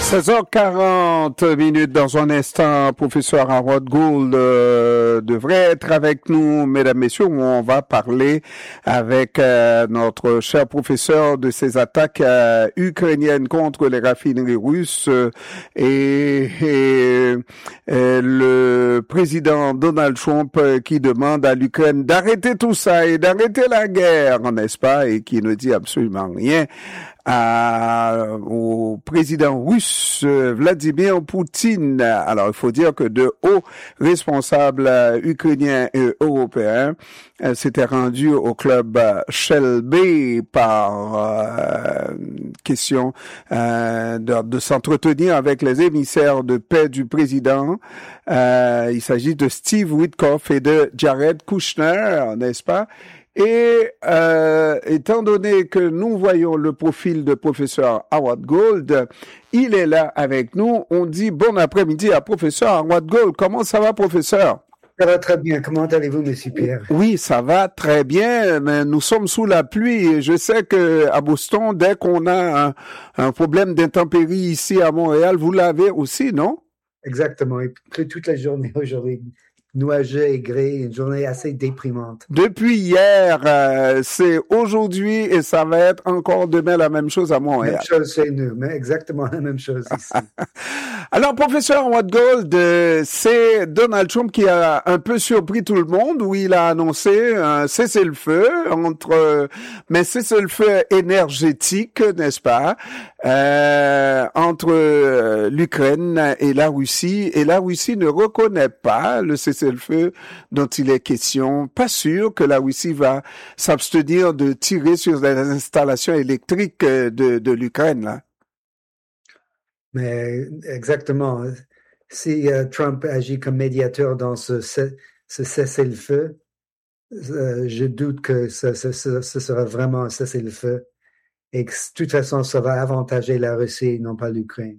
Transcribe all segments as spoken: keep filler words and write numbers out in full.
seize heures quarante minutes dans un instant, professeur Howard Gould euh, devrait être avec nous, mesdames, messieurs, où on va parler avec euh, notre cher professeur de ces attaques euh, ukrainiennes contre les raffineries russes euh, et, et, et le président Donald Trump euh, qui demande à l'Ukraine d'arrêter tout ça et d'arrêter la guerre, n'est-ce pas, et qui ne dit absolument rien À, au président russe Vladimir Poutine. Alors, il faut dire que de hauts responsables euh, ukrainiens et européens euh, s'étaient rendus au club euh, Shelby par euh, question euh, de, de s'entretenir avec les émissaires de paix du président. Euh, il s'agit de Steve Witkoff et de Jared Kushner, n'est-ce pas? Et euh, étant donné que nous voyons le profil de professeur Howard Gould, il est là avec nous. On dit bon après-midi à professeur Howard Gould. Comment ça va, professeur? Ça va très bien. Comment allez-vous, monsieur Pierre? Oui, ça va très bien, mais nous sommes sous la pluie. Je sais que à Boston, dès qu'on a un, un problème d'intempéries ici à Montréal, vous l'avez aussi, non? Exactement. Il pleut toute la journée aujourd'hui. Nuageux et gris, une journée assez déprimante. Depuis hier, euh, c'est aujourd'hui et ça va être encore demain la même chose à Montréal. Même chose chez nous, mais exactement la même chose ici. Alors, professeur Howard Gould, euh, c'est Donald Trump qui a un peu surpris tout le monde où il a annoncé un cessez-le-feu entre, euh, mais cessez-le-feu énergétique, n'est-ce pas, euh, entre euh, l'Ukraine et la Russie. Et la Russie ne reconnaît pas le cessez le feu dont il est question. Pas sûr que la Russie va s'abstenir de tirer sur les installations électriques de, de l'Ukraine, là. Mais exactement. Si uh, Trump agit comme médiateur dans ce, ce, ce cessez-le-feu, euh, je doute que ce, ce, ce, ce sera vraiment un cessez-le-feu et que de toute façon, ça va avantager la Russie, non pas l'Ukraine.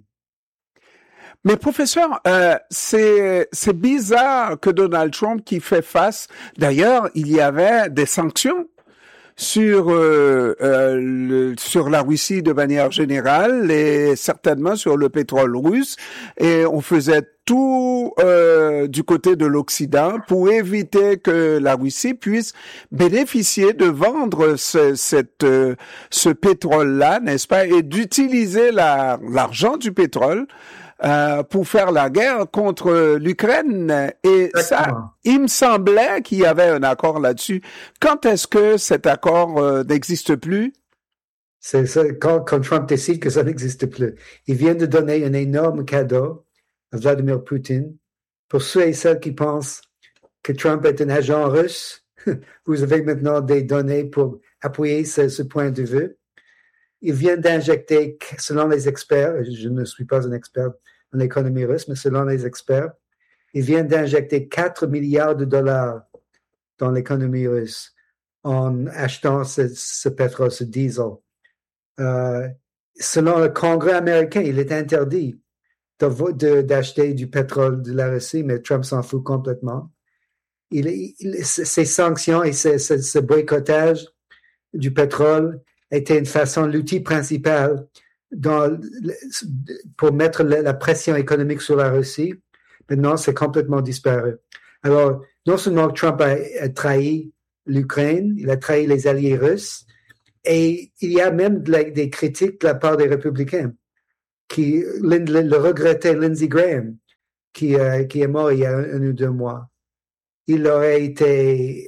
Mais professeur, euh, c'est c'est bizarre que Donald Trump qui fait face. D'ailleurs, il y avait des sanctions sur euh, euh, le, sur la Russie de manière générale et certainement sur le pétrole russe. Et on faisait tout euh, du côté de l'Occident pour éviter que la Russie puisse bénéficier de vendre ce, cette, euh, ce pétrole-là, n'est-ce pas, et d'utiliser la, l'argent du pétrole Euh, pour faire la guerre contre l'Ukraine. Et Exactement. Ça, il me semblait qu'il y avait un accord là-dessus. Quand est-ce que cet accord euh, n'existe plus? C'est ça, quand, quand Trump décide que ça n'existe plus. Il vient de donner un énorme cadeau à Vladimir Poutine. Pour ceux et celles qui pensent que Trump est un agent russe, vous avez maintenant des données pour appuyer ce, ce point de vue. Il vient d'injecter, selon les experts, je ne suis pas un expert en économie russe, mais selon les experts, il vient d'injecter quatre milliards de dollars dans l'économie russe en achetant ce, ce pétrole, ce diesel. Euh, selon le Congrès américain, il est interdit de, de, d'acheter du pétrole de la Russie, mais Trump s'en fout complètement. Il, il, ces sanctions et ce, ce, ce boycottage du pétrole était une façon, l'outil principal dans, pour mettre la, la pression économique sur la Russie. Maintenant, c'est complètement disparu. Alors, non seulement Trump a, a trahi l'Ukraine, il a trahi les alliés russes, et il y a même de la, des critiques de la part des républicains qui le, le regrettait Lindsey Graham, qui, euh, qui est mort il y a un, un ou deux mois. Il aurait été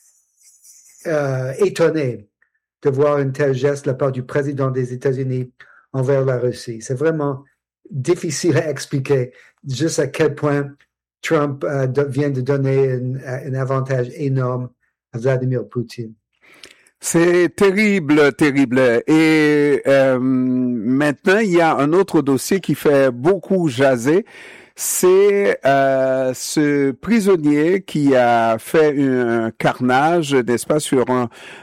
euh, étonné de voir un tel geste de la part du président des États-Unis envers la Russie. C'est vraiment difficile à expliquer juste à quel point Trump euh, de, vient de donner un, un avantage énorme à Vladimir Poutine. C'est terrible, terrible. Et euh, maintenant, il y a un autre dossier qui fait beaucoup jaser. C'est euh, ce prisonnier qui a fait un carnage, n'est-ce pas, sur un,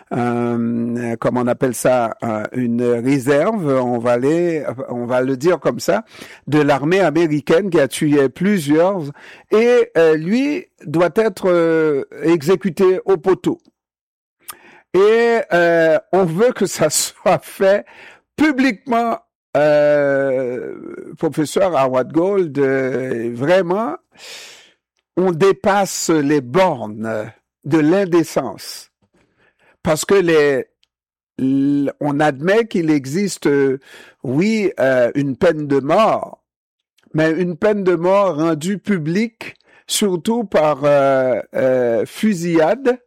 un comment on appelle ça, une réserve, on va aller, on va le dire comme ça, de l'armée américaine qui a tué plusieurs, et euh, lui doit être euh, exécuté au poteau. Et euh, on veut que ça soit fait publiquement euh, professeur Howard Gold, euh, vraiment, on dépasse les bornes de l'indécence. Parce que les, on admet qu'il existe, euh, oui, euh, une peine de mort, mais une peine de mort rendue publique, surtout par euh, euh, fusillade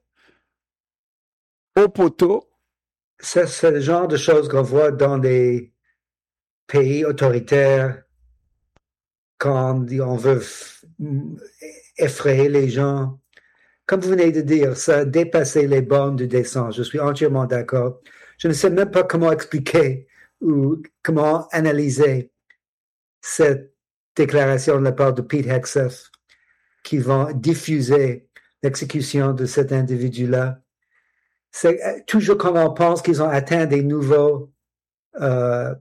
au poteau. Ça, c'est le genre de choses qu'on voit dans des pays autoritaires quand on veut effrayer les gens. Comme vous venez de dire, ça a dépassé les bornes de décence. Je suis entièrement d'accord. Je ne sais même pas comment expliquer ou comment analyser cette déclaration de la part de Pete Hegseth qui va diffuser l'exécution de cet individu-là. C'est toujours quand on pense qu'ils ont atteint des nouveaux euh,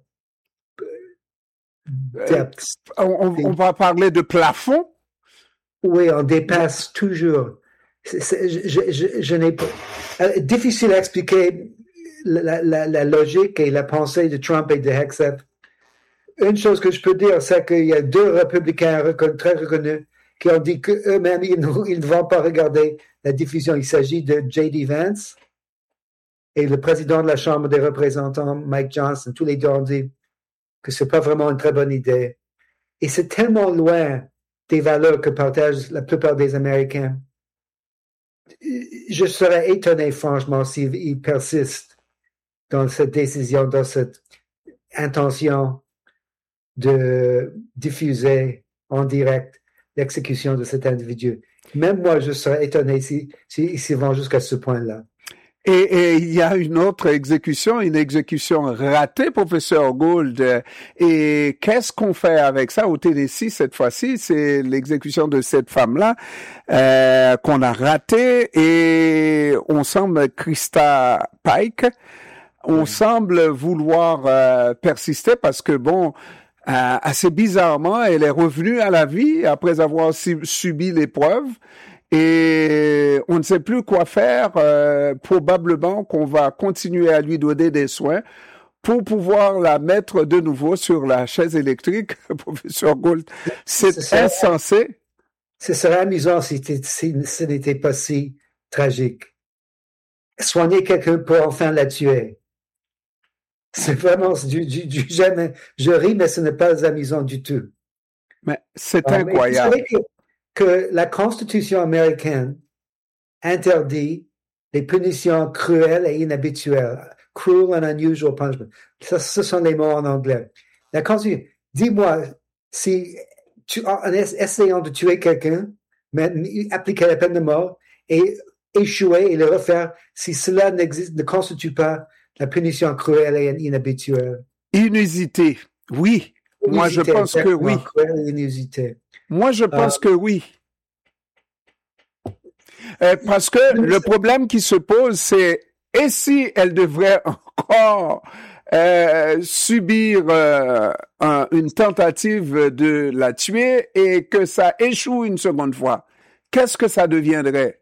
depths. Euh, on, on va parler de plafond. Oui, on dépasse toujours. C'est, c'est, je, je, je n'ai pas. Euh, difficile à expliquer la, la, la logique et la pensée de Trump et de Hegseth. Une chose que je peux dire, c'est qu'il y a deux républicains reconnus, très reconnus qui ont dit qu'eux-mêmes, ils, ils ne vont pas regarder la diffusion. Il s'agit de J D Vance et le président de la Chambre des représentants, Mike Johnson. Tous les deux ont dit que ce n'est pas vraiment une très bonne idée. Et c'est tellement loin des valeurs que partagent la plupart des Américains. Je serais étonné, franchement, s'ils persistent dans cette décision, dans cette intention de diffuser en direct l'exécution de cet individu. Même moi, je serais étonné s'ils si, si, vont jusqu'à ce point-là. Et, et il y a une autre exécution, une exécution ratée, professeur Gould. Et qu'est-ce qu'on fait avec ça au Tennessee cette fois-ci? C'est l'exécution de cette femme-là euh, qu'on a ratée et on semble, Krista Pike, on semble vouloir euh, persister parce que bon, euh, assez bizarrement, elle est revenue à la vie après avoir subi l'épreuve. Et on ne sait plus quoi faire. Euh, probablement qu'on va continuer à lui donner des soins pour pouvoir la mettre de nouveau sur la chaise électrique, professeur Gould. C'est ce serait, insensé. Ce serait amusant si, si ce n'était pas si tragique. Soigner quelqu'un pour enfin la tuer. C'est vraiment du, du, du jamais. Je ris, mais ce n'est pas amusant du tout. Mais c'est ah, incroyable. Mais que, que la Constitution américaine interdit les punitions cruelles et inhabituelles. Cruel and unusual punishment. Ça, ce sont les mots en anglais. La Constitution, dis-moi, si tu, en essayant de tuer quelqu'un, appliquer la peine de mort et échouer et le refaire, si cela n'existe, ne constitue pas la punition cruelle et inhabituelle. Inusité, oui. Inusité, Moi, je pense que oui. Cruelle et inusité. Moi, je pense euh, que oui. Euh, parce que le problème qui se pose, c'est et si elle devrait encore euh, subir euh, un, une tentative de la tuer et que ça échoue une seconde fois, qu'est-ce que ça deviendrait?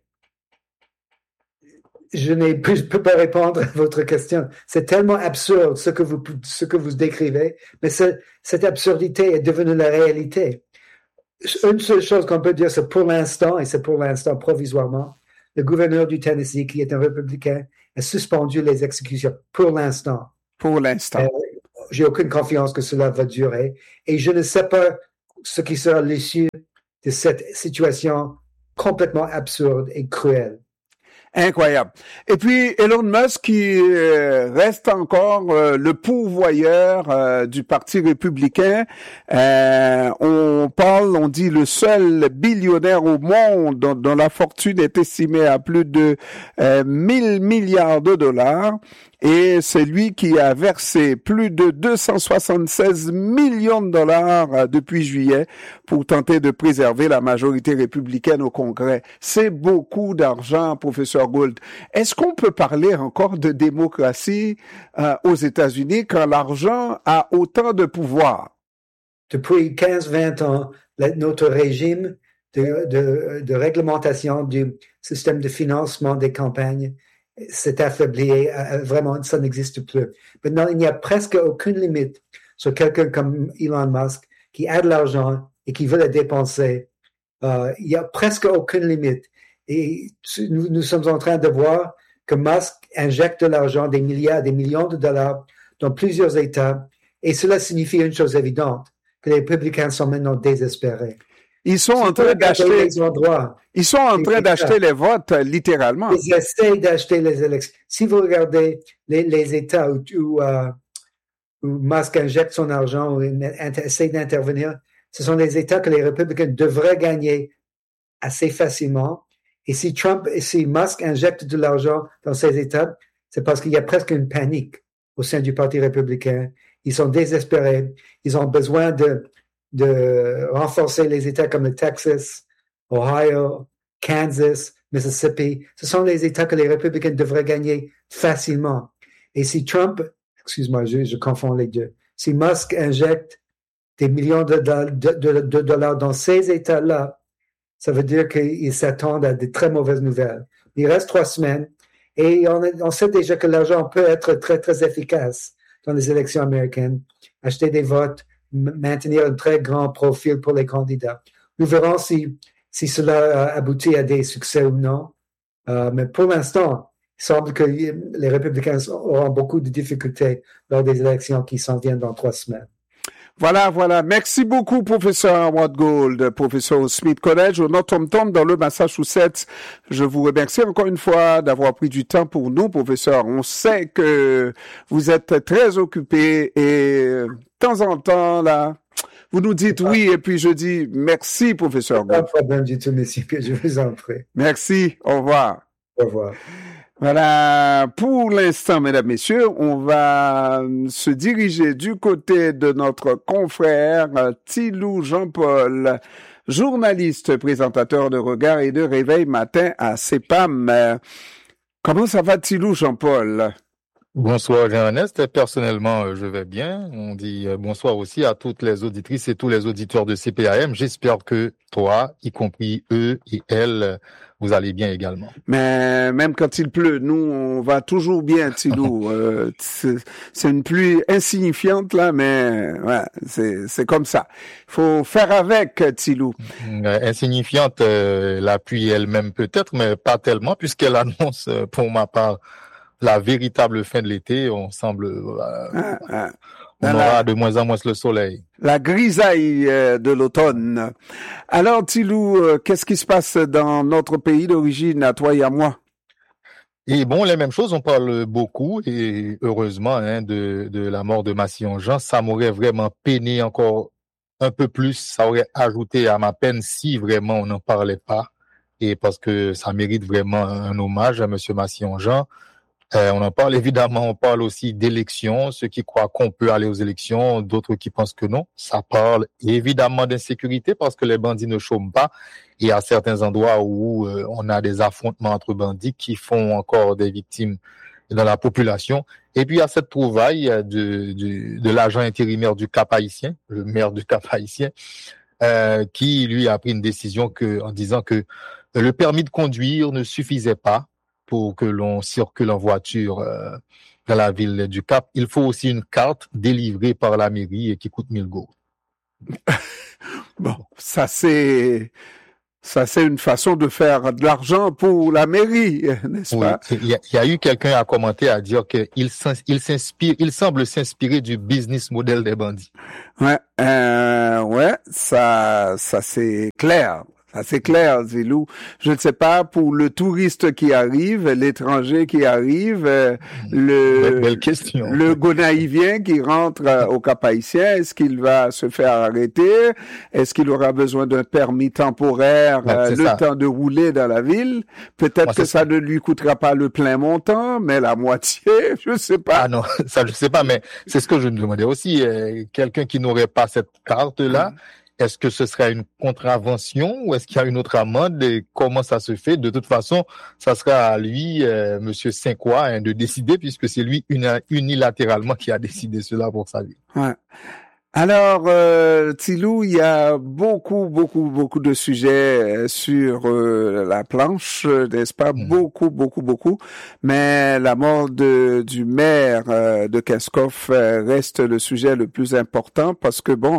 Je ne peux pas répondre à votre question. C'est tellement absurde ce que vous, ce que vous décrivez, mais ce, cette absurdité est devenue la réalité. Une seule chose qu'on peut dire, c'est pour l'instant, et c'est pour l'instant provisoirement, le gouverneur du Tennessee, qui est un républicain, a suspendu les exécutions pour l'instant. Pour l'instant. Euh, j'ai aucune confiance que cela va durer. Et je ne sais pas ce qui sera l'issue de cette situation complètement absurde et cruelle. Incroyable. Et puis Elon Musk qui euh, reste encore euh, le pourvoyeur euh, du Parti républicain. Euh, on parle, on dit le seul billionnaire au monde dont, dont la fortune est estimée à plus de euh, mille milliards de dollars. Et c'est lui qui a versé plus de deux cent soixante-seize millions de dollars depuis juillet pour tenter de préserver la majorité républicaine au Congrès. C'est beaucoup d'argent, professeur Gould. Est-ce qu'on peut parler encore de démocratie euh, aux États-Unis quand l'argent a autant de pouvoir? Depuis quinze à vingt ans, la, notre régime de, de, de réglementation du système de financement des campagnes s'est affaibli et euh, vraiment, ça n'existe plus. Maintenant, il n'y a presque aucune limite sur quelqu'un comme Elon Musk qui a de l'argent et qui veut le dépenser. Euh, il y a presque aucune limite. Et nous, nous sommes en train de voir que Musk injecte de l'argent, des milliards, des millions de dollars dans plusieurs États. Et cela signifie une chose évidente, que les républicains sont maintenant désespérés. Ils sont en train d'acheter les endroits. Ils sont en train d'acheter les votes, littéralement. Ils essaient d'acheter les élections. Si vous regardez les, les États où, où, uh, où Musk injecte son argent ou essaie d'intervenir, ce sont les États que les républicains devraient gagner assez facilement. Et si Trump, et si Musk injecte de l'argent dans ces États, c'est parce qu'il y a presque une panique au sein du Parti républicain. Ils sont désespérés. Ils ont besoin de, de renforcer les États comme le Texas, Ohio, Kansas, Mississippi. Ce sont les États que les républicains devraient gagner facilement. Et si Trump, excuse-moi, je, je confonds les deux. Si Musk injecte des millions de, de, de, de dollars dans ces États-là, ça veut dire qu'ils s'attendent à de très mauvaises nouvelles. Il reste trois semaines et on, on sait déjà que l'argent peut être très, très efficace dans les élections américaines. Acheter des votes, m- maintenir un très grand profil pour les candidats. Nous verrons si, si cela aboutit à des succès ou non. Euh, mais pour l'instant, il semble que les républicains auront beaucoup de difficultés lors des élections qui s'en viennent dans trois semaines. Voilà, voilà. Merci beaucoup, professeur Howard Gould, professeur au Smith College, au Northampton, dans le Massachusetts. Je vous remercie encore une fois d'avoir pris du temps pour nous, professeur. On sait que vous êtes très occupé et de temps en temps, là, vous nous dites oui et puis je dis merci, professeur Gould. Pas de problème du tout, monsieur, que je vous en prie. Merci. Au revoir. Au revoir. Voilà, pour l'instant, mesdames, messieurs, on va se diriger du côté de notre confrère Thilou Jean-Paul, journaliste, présentateur de Regard et de Réveil Matin à C E P A M. Comment ça va, Thilou Jean-Paul? Bonsoir, Jean-Ernest. Personnellement, je vais bien. On dit bonsoir aussi à toutes les auditrices et tous les auditeurs de C P A M. J'espère que toi, y compris eux et elles, vous allez bien également. Mais même quand il pleut, nous, on va toujours bien, Thilou. euh, c'est, c'est une pluie insignifiante, là, mais ouais, c'est, c'est comme ça. Il faut faire avec, Thilou. Euh, insignifiante, euh, la pluie elle-même peut-être, mais pas tellement, puisqu'elle annonce, euh, pour ma part, la véritable fin de l'été. On semble... Euh, ah, ah. On aura la, de moins en moins le soleil. La grisaille de l'automne. Alors, Thilou, qu'est-ce qui se passe dans notre pays d'origine, à toi et à moi? Et bon, les mêmes choses, on parle beaucoup, et heureusement, hein, de, de la mort de Massillon-Jean. Ça m'aurait vraiment peiné encore un peu plus, ça aurait ajouté à ma peine si vraiment on n'en parlait pas, et parce que ça mérite vraiment un hommage à M. Massillon-Jean. Euh, on en parle évidemment, on parle aussi d'élections, ceux qui croient qu'on peut aller aux élections, d'autres qui pensent que non. Ça parle évidemment d'insécurité parce que les bandits ne chôment pas. Et à certains endroits où euh, on a des affrontements entre bandits qui font encore des victimes dans la population. Et puis il y a cette trouvaille de, de, de l'agent intérimaire du Cap-Haïtien, le maire du Cap-Haïtien, euh, qui lui a pris une décision que, en disant que le permis de conduire ne suffisait pas pour que l'on circule en voiture euh, dans la ville du Cap. Il faut aussi une carte délivrée par la mairie et qui coûte mille gourdes. Bon, ça c'est ça c'est une façon de faire de l'argent pour la mairie, n'est-ce oui, pas? Il y, a, il y a eu quelqu'un à commenter à dire que il, il s'inspire, il semble s'inspirer du business model des bandits. Ouais, euh, ouais, ça, ça c'est clair. Ah, c'est clair, Zilou. Je ne sais pas, pour le touriste qui arrive, l'étranger qui arrive, euh, le, belle, belle question. le Gonaïvien qui rentre euh, au Cap-Haïtien, est-ce qu'il va se faire arrêter? Est-ce qu'il aura besoin d'un permis temporaire, ouais, euh, le ça. temps de rouler dans la ville? Peut-être Moi, que ça, ça ne lui coûtera pas le plein montant, mais la moitié, je ne sais pas. Ah non, ça je sais pas, mais c'est ce que je me demandais aussi. Euh, quelqu'un qui n'aurait pas cette carte-là, mmh. Est-ce que ce sera une contravention ou est-ce qu'il y a une autre amende et comment ça se fait? De toute façon, ça sera à lui, euh, Monsieur Saint-Croix, hein, de décider puisque c'est lui unilatéralement qui a décidé cela pour sa vie. Ouais. Alors, euh, Tilou, il y a beaucoup, beaucoup, beaucoup de sujets sur euh, la planche, n'est-ce pas? Mmh. Beaucoup, beaucoup, beaucoup. Mais la mort de, du maire euh, de Kenskoff euh, reste le sujet le plus important parce que, bon,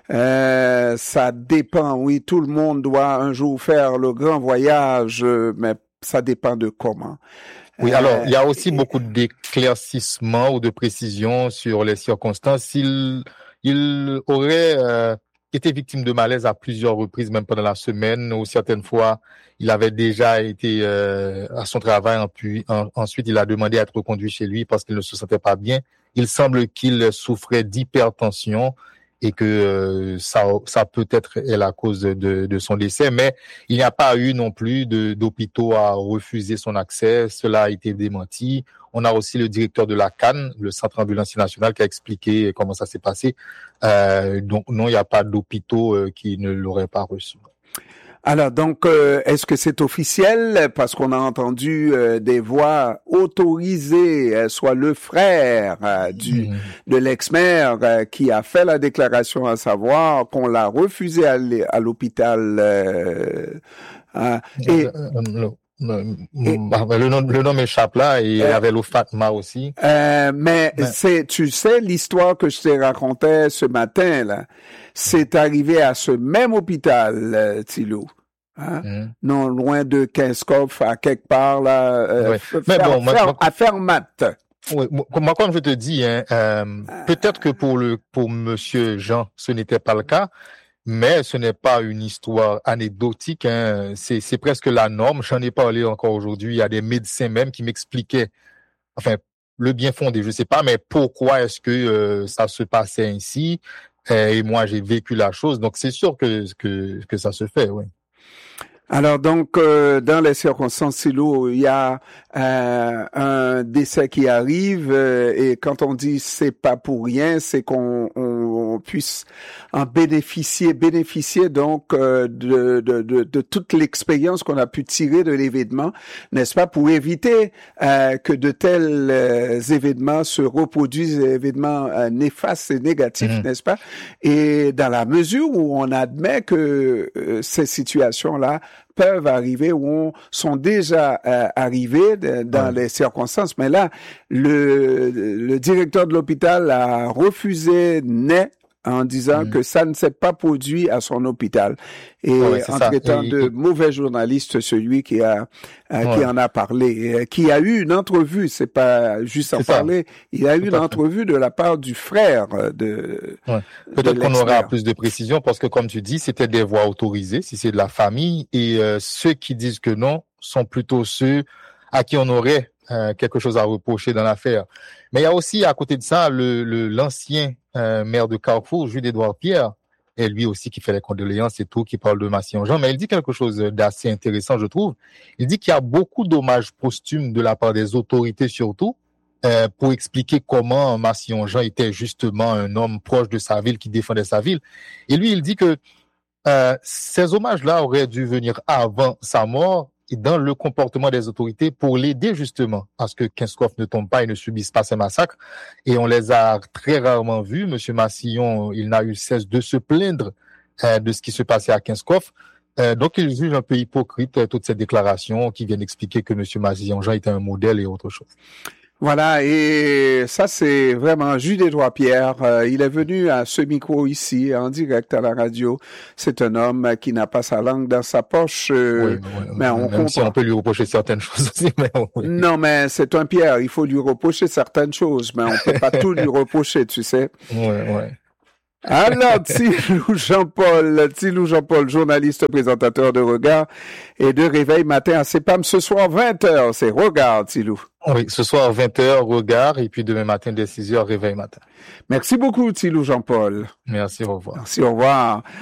euh, ça dépend. Oui, tout le monde doit un jour faire le grand voyage, mais ça dépend de comment. Oui, alors, il y a aussi beaucoup d'éclaircissements ou de précisions sur les circonstances. Il, il aurait euh, été victime de malaise à plusieurs reprises, même pendant la semaine, ou certaines fois, il avait déjà été euh, à son travail, puis en, ensuite il a demandé à être reconduit chez lui parce qu'il ne se sentait pas bien. Il semble qu'il souffrait d'hypertension et que euh, ça, ça peut-être est la cause de, de son décès, mais il n'y a pas eu non plus de, d'hôpitaux à refuser son accès. Cela a été démenti. On a aussi le directeur de la C A N, le Centre ambulancier national, qui a expliqué comment ça s'est passé. Euh, donc non, il n'y a pas d'hôpitaux euh, qui ne l'auraient pas reçu. Alors donc, euh, est-ce que c'est officiel? Parce qu'on a entendu euh, des voix autorisées, euh, soit le frère euh, du mmh. de l'ex-maire euh, qui a fait la déclaration, à savoir qu'on l'a refusé à, à l'hôpital. Euh, hein, et, Le, et, le, nom, le nom m'échappe là, et il y avait l'eau Fatma aussi. Euh, mais, mais c'est, tu sais, l'histoire que je t'ai racontée ce matin, là, c'est arrivé à ce même hôpital, euh, Tilou. Hein? Mm. Non loin de Kenskoff, à quelque part, là, euh, ouais. faire, mais bon, faire, moi, à Fermat. Oui, moi, comme je te dis, hein, euh, euh, peut-être que pour le, pour Monsieur Jean, ce n'était pas le cas. Mais ce n'est pas une histoire anecdotique, hein. C'est, c'est presque la norme. J'en ai parlé encore aujourd'hui. Il y a des médecins même qui m'expliquaient, enfin, le bien fondé, je sais pas, mais pourquoi est-ce que euh, ça se passait ainsi. Et moi, j'ai vécu la chose. Donc, c'est sûr que, que, que ça se fait, oui. Alors donc, euh, dans les circonstances où il y a euh, un décès qui arrive euh, et quand on dit c'est pas pour rien, c'est qu'on on, on puisse en bénéficier, bénéficier donc euh, de, de, de, de toute l'expérience qu'on a pu tirer de l'événement, n'est-ce pas, pour éviter euh, que de tels euh, événements se reproduisent, des événements euh, néfastes et négatifs, mmh. n'est-ce pas? Et dans la mesure où on admet que euh, ces situations-là peuvent arriver ou on, sont déjà euh, arrivés de, dans ouais. les circonstances. Mais là, le, le directeur de l'hôpital a refusé net en disant mmh. que ça ne s'est pas produit à son hôpital. Et ouais, en traitant de il... mauvais journaliste, celui qui a euh, ouais. qui en a parlé, euh, qui a eu une entrevue, c'est pas juste en c'est parler, ça. il a eu une entrevue de la part du frère de... Ouais. Peut-être de qu'on aura plus de précision, parce que comme tu dis, c'était des voix autorisées, si c'est de la famille, et euh, ceux qui disent que non sont plutôt ceux à qui on aurait euh, quelque chose à reprocher dans l'affaire. Mais il y a aussi, à côté de ça, le, le l'ancien euh, maire de Carrefour, Jules-Édouard Pierre, et lui aussi qui fait les condoléances et tout, qui parle de Massillon-Jean, mais il dit quelque chose d'assez intéressant, je trouve. Il dit qu'il y a beaucoup d'hommages posthumes de la part des autorités surtout, euh, pour expliquer comment Massillon-Jean était justement un homme proche de sa ville, qui défendait sa ville. Et lui, il dit que euh, ces hommages-là auraient dû venir avant sa mort, et dans le comportement des autorités pour l'aider justement à ce que Kenskoff ne tombe pas et ne subisse pas ces massacres. Et on les a très rarement vus. Monsieur Massillon, il n'a eu cesse de se plaindre euh, de ce qui se passait à Kenskoff. Euh, donc, il juge un peu hypocrite euh, toutes ces déclarations qui viennent expliquer que Monsieur Massillon-Jean était un modèle et autre chose. Voilà, et ça c'est vraiment Jules-Édouard Pierre. Euh, il est venu à ce micro ici, en direct à la radio. C'est un homme qui n'a pas sa langue dans sa poche, euh, oui, oui, mais on même comprend. Si on peut lui reprocher certaines choses aussi. Mais oui. Non, mais c'est un Pierre, il faut lui reprocher certaines choses, mais on peut pas tout lui reprocher, tu sais. Oui, oui. Alors, Tilou Jean-Paul, Tilou Jean-Paul, journaliste, présentateur de Regard et de Réveil Matin à C E P A M ce soir vingt heures, c'est Regard, Tilou. Oui, ce soir vingt heures, Regard, et puis demain matin dès six heures, Réveil Matin. Merci beaucoup, Tilou Jean-Paul. Merci, au revoir. Merci, au revoir.